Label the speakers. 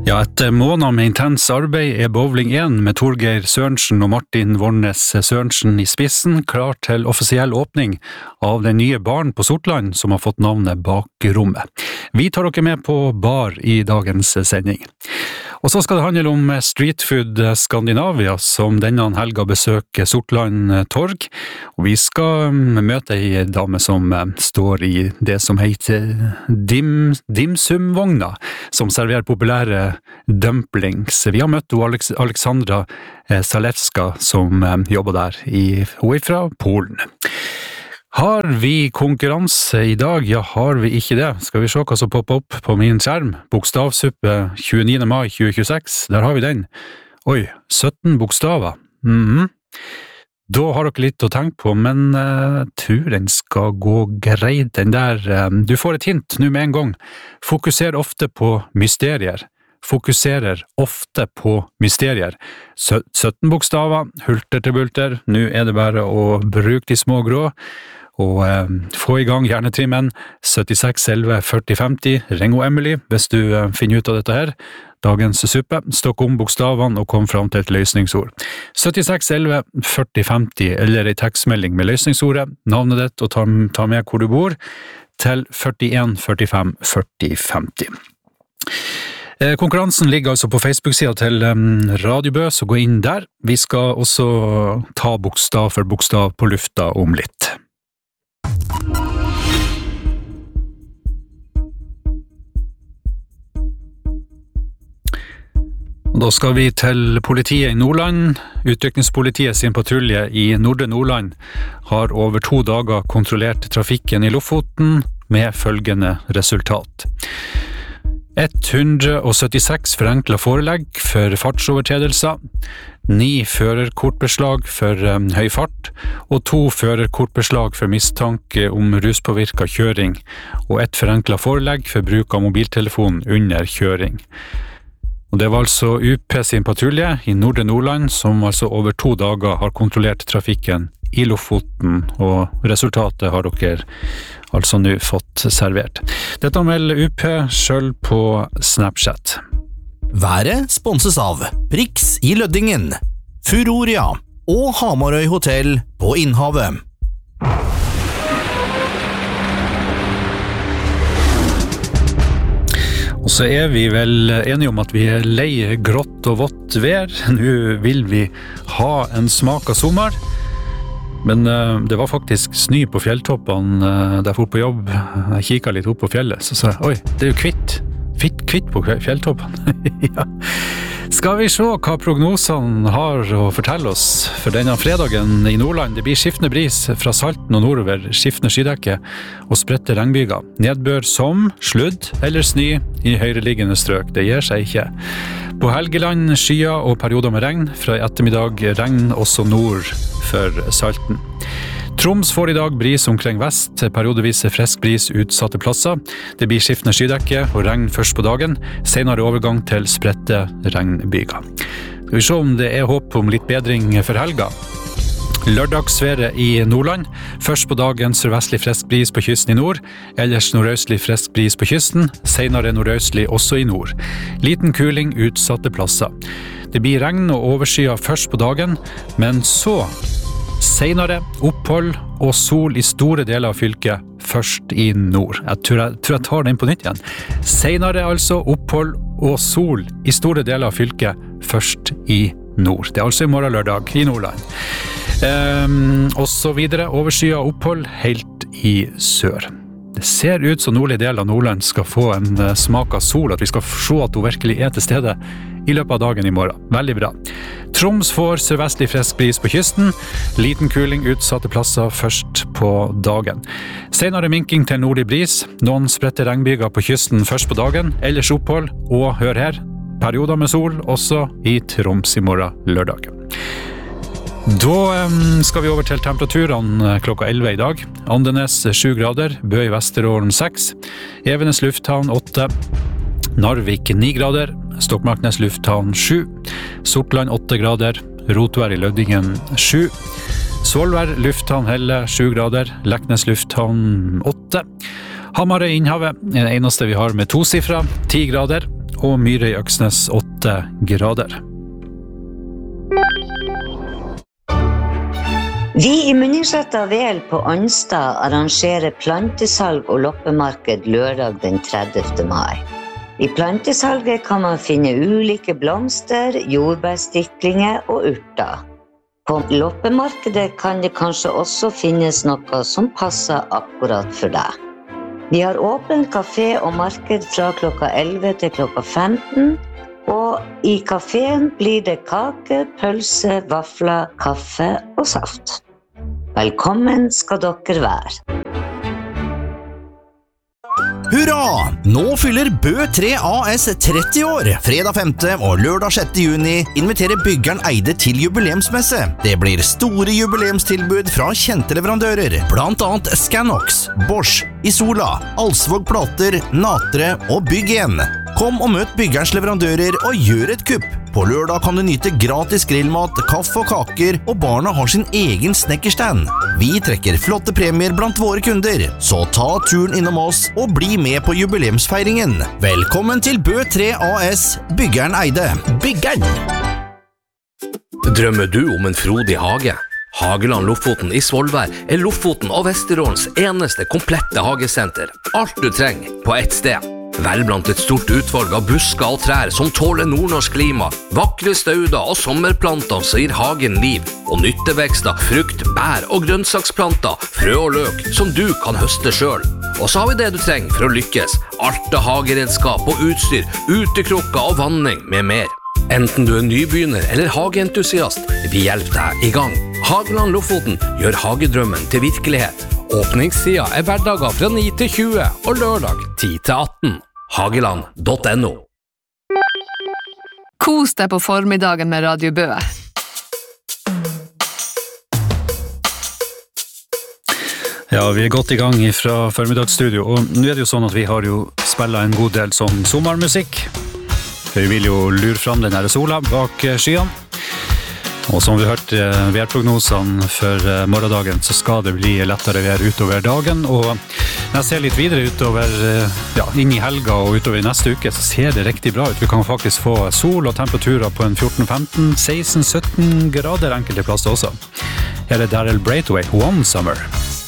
Speaker 1: Ja, etter måneder med intens arbeid bowling 1 med Torgeir Sørensen og Martin Vornes Sørensen i spissen klar til offisiell åpning av den nye baren på Sortland som har fått navnet Bakrommet. Vi tar dere med på bar i dagens sending. Og så skal det handle om Street Food Skandinavia som denne helga besøker Sortland torg. Og vi skal møte en dame som står i det som heter dimsumvogna, som serverer populære dumplings. Vi har møtt Aleksandra Zalewska som jobber der. Hun er fra Polen. Har vi konkurranse i dag? Ja, har vi ikke det? Skal vi se hva som popper opp på min skjerm? Bokstavsuppe 29. mai 2026, der har vi den. Oi, 17 bokstaver. Da har dere litt å tenke på, men jeg tror den skal gå greit, den der. Du får et hint nå med en gang. Fokuser ofte på mysterier. Fokuserer ofte på mysterier. 17 bokstaver, hulter til bulter. Nå er det bare å bruke de små grå. Og få i gang hjernetrimmen 76 11 40 50. Ring og Emily hvis du finner ut av dette her. Dagens suppe. Stokk om bokstavene og kom fram til et løsningsord. 76 11 40 50 eller en tekstmelding med løsningsordet, navnet ditt og ta med hvor du bor til 41 45 40 50. Konkurransen ligger altså på Facebook-sida til Radio Bø, så gå inn der. Vi skal også ta bokstav for bokstav på lufta om litt. Da skal vi til politiet i Nordland. Utrykningspolitiet sin patrulje i Nordre Nordland har over 2 dager kontrollert trafikken i Lofoten med følgende resultat. 176 forenklet forelegg for fartsovertredelser, 9 førerkortbeslag for høy fart, og 2 førerkortbeslag for mistanke om ruspåvirket kjøring, og 1 forenklet forelegg for bruk av mobiltelefon under kjøring. Og det var altså UP sin patrulje i Nordre Nordland som altså over 2 dager har kontrollert trafikken i Lofoten, og resultatet har dere altså nå fått servert. Dette melder UP selv på Snapchat.
Speaker 2: Været sponses av Prix i Løddingen, Furoria og Hamarøy Hotel på Innhavet.
Speaker 1: Og så er vi vel enige om at vi er lei grått og vått vær. Nå vil vi ha en smak av sommer. Men det var faktisk snø på fjelltoppene der jeg på jobb. Jeg kikket litt opp på fjellet, så sa jeg, oi, det er jo kvitt på fjelltoppene. Ja. Skal vi se hva prognosene har å fortelle oss for denne fredagen i Nordland. Det blir skiftende bris fra Salten og nordover, skiftende skydekke og spredte regnbyger. Nedbør som sludd eller snø i høyreliggende strøk. Det gir seg ikke. På Helgeland skyer og perioder med regn. Fra i ettermiddag regn også nord for Salten. Troms får i dag bris omkring vest, periodevis frisk bris utsatte plasser. Det blir skiftende skydekke og regn først på dagen, senere overgang til spredte regnbyger. Skal vi se om det er håp om litt bedring for helga. Lørdagsværet i Nordland. Først på dagen sørvestlig frisk bris på kysten i nord, ellers nordøstlig frisk bris på kysten, senere nordøstlig også i nord. Liten kuling utsatte plasser. Det blir regn og overskyer først på dagen, men så senere opphold og sol i store deler av fylket først i nord. Jeg tror jeg tar den på nytt igjen. Senere altså opphold og sol i store deler av fylket først i nord. Det er altså i morgen lørdag i Nordland. Og så videre overskya opphold helt i sør. Det ser ut som nordlig del av Nordland skal få en smak av sol, at vi skal se at hun virkelig er til stede i løpet av dagen i morgen. Veldig bra. Troms får sørvestlig frisk bris på kysten. Liten kuling utsatte plasser først på dagen. Senere minking til nordlig bris. Noen spredte regnbyger på kysten først på dagen. Ellers opphold, og hør her, perioder med sol også i Troms i morgen lørdag. Da skal vi over til temperaturene klokka 11 i dag. Andenes 7 grader, Bø i Vesterålen 6, Evenes lufthavn 8, Narvik 9 grader, Stokmarknes lufthavn 7, Sortland 8 grader, Rotvær i Løddingen 7, Svolvær lufthavn Helle 7 grader, Leknes lufthavn 8, Hamarøy Innhavet er det eneste vi har med 2 sifra, 10 grader, og Myre i Øksnes 8 grader.
Speaker 3: Vi i Munningsletta Vel på Anstad arrangerer plantesalg og loppemarked lørdag den 30. mai. I plantesalget kan man finne ulike blomster, jordbærstiklinger og urter. På loppemarkedet kan det kanskje også finnes noe som passer akkurat for deg. Vi har åpen kafé og marked fra klokka 11 til klokka 15, og i kaféen blir det kake, pølse, vafler, kaffe og saft. Velkommen skal dere være.
Speaker 2: Hurra! Nå fyller Bø 3 AS 30 år. Fredag 5. og lørdag 6. juni inviterer byggeren Eide til jubileumsmesse. Det blir store jubileumstilbud fra kjente leverandører, blant annet Scanox, Bosch, Isola, Alsvåg Plater, Natre og Bygg 1. Kom og møt byggerens leverandører og gjør et kupp. På lørdag kan du nyte gratis grillmat, kaffe og kaker, og barna har sin egen snekkerstand. Vi trekker flotte premier blant våre kunder, så ta turen innom oss og bli med på jubileumsfeiringen. Velkommen til Bø 3 AS, byggeren Eide. Byggeren!
Speaker 4: Drømmer du om en frodig hage? Hageland Lofoten i Svolvær er Lofoten og Vesterålens eneste komplette hagesenter. Alt du trenger på ett sted. Vel blant et stort utvalg av busker og trær som tåler nordnorsk klima, vakre stauder og sommerplanter som gir hagen liv, og nyttevekster, frukt, bær og grønnsaksplanter, frø og løk som du kan høste selv. Og så har vi det du trenger for å lykkes, alt av hageredskap og utstyr, utekrukker og vanning med mer. Enten du er nybegynner eller hageentusiast, vi hjelper deg i gang. Hageland Lofoten gjør hagedrømmen til virkelighet. Åpningstida er hverdager fra 9 til 20 og lørdag 10 til 18. Hageland.no.
Speaker 5: Kos deg på formiddagen med Radio Bø.
Speaker 1: Ja, vi er godt i gang fra formiddagsstudio, og nå er det jo sånn at vi har jo spillet en god del sånn sommermusikk. Vi vil jo lure fram den her sola bak skyene. Og som vi hørte værprognosene for morgendagen, så skal det bli lettere vær utover dagen. Og når jeg ser litt videre utover, inn i helga og utover neste uke, så ser det riktig bra ut. Vi kan faktisk få sol og temperaturer på en 14-15, 16-17 grader enkelte plasser også. Her er Daryl Braithwaite, One Summer.